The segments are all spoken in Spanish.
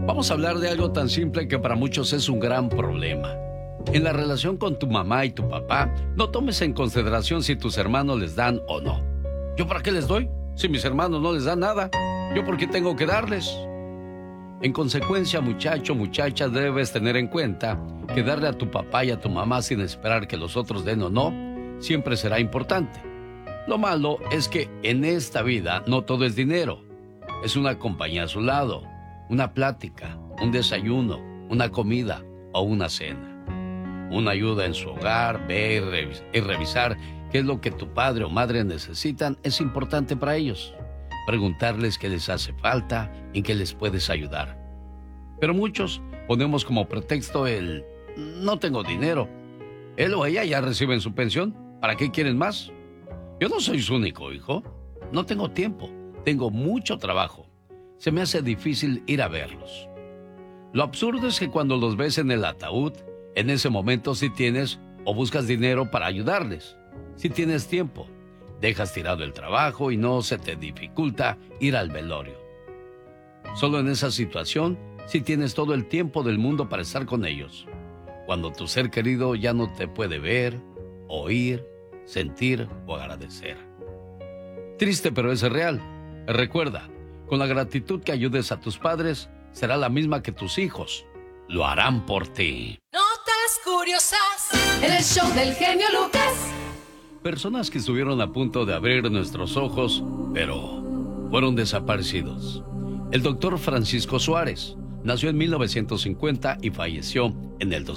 Vamos a hablar de algo tan simple que para muchos es un gran problema. En la relación con tu mamá y tu papá, no tomes en consideración si tus hermanos les dan o no. ¿Yo para qué les doy? Si mis hermanos no les dan nada, ¿yo por qué tengo que darles? En consecuencia, muchacho, muchacha, debes tener en cuenta que darle a tu papá y a tu mamá sin esperar que los otros den o no, siempre será importante. Lo malo es que en esta vida no todo es dinero. Es una compañía a su lado, una plática, un desayuno, una comida o una cena. Una ayuda en su hogar, ver y revisar qué es lo que tu padre o madre necesitan es importante para ellos. Preguntarles qué les hace falta y qué les puedes ayudar. Pero muchos ponemos como pretexto el no tengo dinero. Él o ella ya reciben su pensión. ¿Para qué quieren más? Yo no soy su único hijo. No tengo tiempo. Tengo mucho trabajo. Se me hace difícil ir a verlos. Lo absurdo es que cuando los ves en el ataúd, en ese momento sí tienes o buscas dinero para ayudarles. Sí tienes tiempo. Dejas tirado el trabajo y no se te dificulta ir al velorio. Solo en esa situación sí tienes todo el tiempo del mundo para estar con ellos. Cuando tu ser querido ya no te puede ver, oír, sentir o agradecer. Triste, pero es real. Recuerda, con la gratitud que ayudes a tus padres, será la misma que tus hijos lo harán por ti. Notas curiosas en el show del genio Lucas. Personas que estuvieron a punto de abrir nuestros ojos, pero fueron desaparecidos. El doctor Francisco Suárez nació en 1950 y falleció en el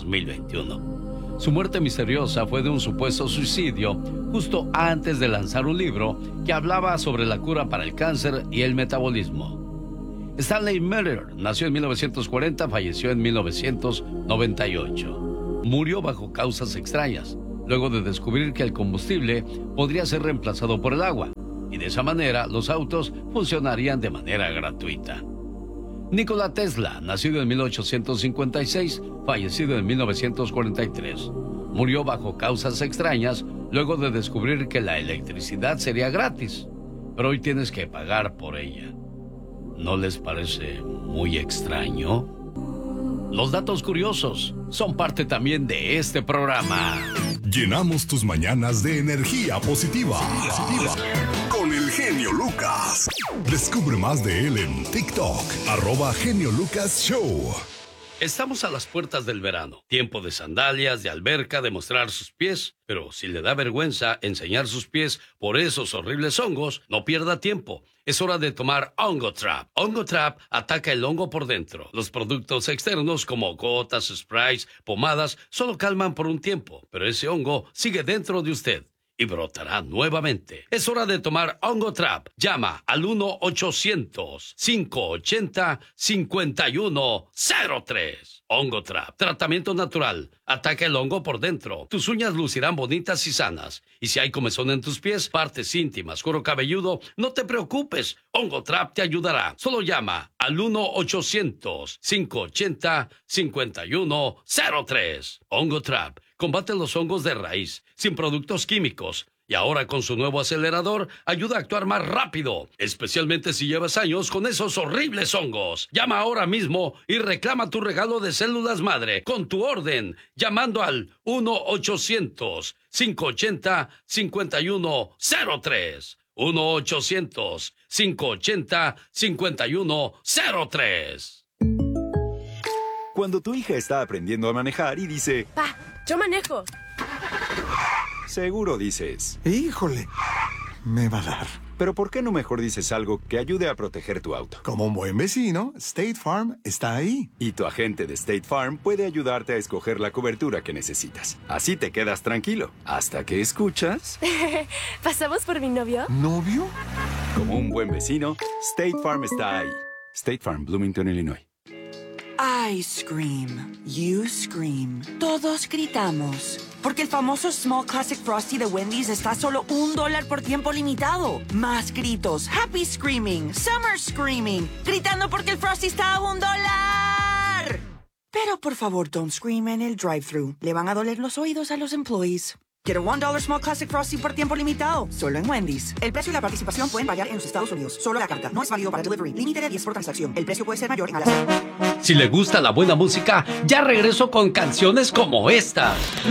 2021. Su muerte misteriosa fue de un supuesto suicidio justo antes de lanzar un libro que hablaba sobre la cura para el cáncer y el metabolismo. Stanley Miller nació en 1940, falleció en 1998. Murió bajo causas extrañas, luego de descubrir que el combustible podría ser reemplazado por el agua, y de esa manera los autos funcionarían de manera gratuita. Nikola Tesla, nacido en 1856, fallecido en 1943. Murió bajo causas extrañas, luego de descubrir que la electricidad sería gratis, pero hoy tienes que pagar por ella. ¿No les parece muy extraño? Los datos curiosos son parte también de este programa. Llenamos tus mañanas de energía positiva. Con el genio Lucas. Descubre más de él en TikTok, @Genio Lucas Show. Estamos a las puertas del verano. Tiempo de sandalias, de alberca, de mostrar sus pies. Pero si le da vergüenza enseñar sus pies por esos horribles hongos, no pierda tiempo. Es hora de tomar Hongo Trap. Hongo Trap ataca el hongo por dentro. Los productos externos como gotas, sprays, pomadas, solo calman por un tiempo. Pero ese hongo sigue dentro de usted y brotará nuevamente. Es hora de tomar Hongo Trap. Llama al 1-800-580-5103. Hongo Trap. Tratamiento natural. Ataca el hongo por dentro. Tus uñas lucirán bonitas y sanas. Y si hay comezón en tus pies, partes íntimas, cuero cabelludo, no te preocupes. Hongo Trap te ayudará. Solo llama al 1-800-580-5103. Hongo Trap. Combate los hongos de raíz, sin productos químicos. Y ahora con su nuevo acelerador, ayuda a actuar más rápido, especialmente si llevas años con esos horribles hongos. Llama ahora mismo y reclama tu regalo de células madre con tu orden, llamando al 1-800-580-5103. 1-800-580-5103. Cuando tu hija está aprendiendo a manejar y dice... Pa, yo manejo. Seguro dices... Híjole, me va a dar. Pero ¿por qué no mejor dices algo que ayude a proteger tu auto? Como un buen vecino, State Farm está ahí. Y tu agente de State Farm puede ayudarte a escoger la cobertura que necesitas. Así te quedas tranquilo, hasta que escuchas... ¿Pasamos por mi novio? ¿Novio? Como un buen vecino, State Farm está ahí. State Farm, Bloomington, Illinois. I scream, you scream, todos gritamos. Porque el famoso Small Classic Frosty de Wendy's está a solo $1 por tiempo limitado. Más gritos, happy screaming, summer screaming, gritando porque el Frosty está a $1. Pero por favor, don't scream en el drive-thru. Le van a doler los oídos a los employees. Get a $1 Small Classic Frosty por tiempo limitado, solo en Wendy's. El precio y la participación pueden variar en los Estados Unidos. Solo la carta. No es válido para delivery. Límite de 10 por transacción. El precio puede ser mayor en Alaska. Si le gusta la buena música, ya regreso con canciones como esta.